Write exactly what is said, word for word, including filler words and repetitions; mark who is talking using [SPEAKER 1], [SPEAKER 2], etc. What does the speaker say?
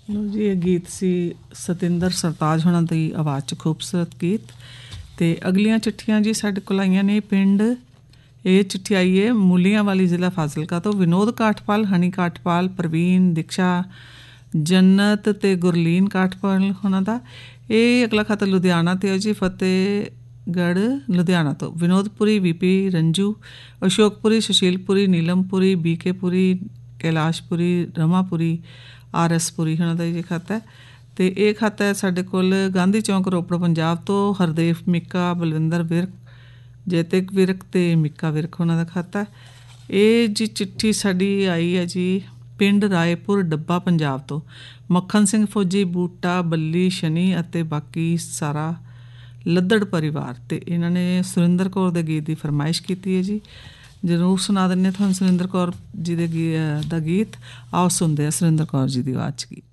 [SPEAKER 1] ਲਓ ਜੀ, ਇਹ ਗੀਤ ਸੀ ਸਤਿੰਦਰ ਸਰਤਾਜ ਹੋਣਾ ਦੀ ਆਵਾਜ਼ 'ਚ ਖੂਬਸੂਰਤ ਗੀਤ। ਅਤੇ ਅਗਲੀਆਂ ਚਿੱਠੀਆਂ ਜੀ ਸਾਡੇ ਕੋਲ ਆਈਆਂ ਨੇ ਪਿੰਡ, ਇਹ ਚਿੱਠੀ ਆਈ ਹੈ ਮੂਲੀਆਂ ਵਾਲੀ, ਜ਼ਿਲ੍ਹਾ ਫਾਜ਼ਿਲਕਾ ਤੋਂ। ਵਿਨੋਦ ਕਾਠਪਾਲ, ਹਨੀ ਕਾਠਪਾਲ, ਪ੍ਰਵੀਨ, ਦਿਕਸ਼ਾ, ਜੰਨਤ ਅਤੇ ਗੁਰਲੀਨ ਕਾਠਪਾਲ ਹੋਣਾ ਦਾ। ਇਹ ਅਗਲਾ ਖਤ ਲੁਧਿਆਣਾ 'ਤੇ ਹੈ ਜੀ, ਫਤਿਹਗੜ੍ਹ ਲੁਧਿਆਣਾ ਤੋਂ। ਵਿਨੋਦਪੁਰੀ, ਵੀਪੀ, ਰੰਜੂ, ਅਸ਼ੋਕਪੁਰੀ, ਸੁਸ਼ੀਲਪੁਰੀ, ਨੀਲਮਪੁਰੀ, ਬੀਕੇਪੁਰੀ, ਕੈਲਾਸ਼ਪੁਰੀ, ਰਮਾਪੁਰੀ, ਆਰ ਐਸ ਪੁਰੀ ਹੋਣਾ ਦਾ ਜੀ ਖਤ ਹੈ। ਅਤੇ ਇਹ ਖਤ ਹੈ ਸਾਡੇ ਕੋਲ ਗਾਂਧੀ ਚੌਂਕ, ਰੋਪੜ, ਪੰਜਾਬ ਤੋਂ। ਹਰਦੇਵ ਮਿੱਕਾ, ਬਲਵਿੰਦਰ ਵਿਰਕ, ਜੈਤਿਕ ਵਿਰਕ ਅਤੇ ਮਿੱਕਾ ਵਿਰਕ ਹੋਣਾ ਦਾ ਖਤ ਹੈ। ਇਹ ਜੀ ਚਿੱਠੀ ਸਾਡੀ ਆਈ ਹੈ ਜੀ ਪਿੰਡ ਰਾਏਪੁਰ, ਡੱਬਾ, ਪੰਜਾਬ ਤੋਂ। ਮੱਖਣ ਸਿੰਘ ਫੌਜੀ, ਬੂਟਾ, ਬੱਲੀ, ਸ਼ਨੀ ਅਤੇ ਬਾਕੀ ਸਾਰਾ ਲੱਦੜ ਪਰਿਵਾਰ। ਅਤੇ ਇਹਨਾਂ ਨੇ ਸੁਰਿੰਦਰ ਕੌਰ ਦੇ ਗੀਤ ਦੀ ਫਰਮਾਇਸ਼ ਕੀਤੀ ਹੈ ਜੀ। ਜ਼ਰੂਰ ਸੁਣਾ ਦਿੰਦੇ ਤੁਹਾਨੂੰ ਸੁਰਿੰਦਰ ਕੌਰ ਜੀ ਦੇ ਗੀ ਦਾ ਗੀਤ। ਆਓ ਸੁਣਦੇ ਹਾਂ ਸੁਰਿੰਦਰ ਕੌਰ ਜੀ ਦੀ ਆਵਾਜ਼ 'ਚ ਗੀਤ।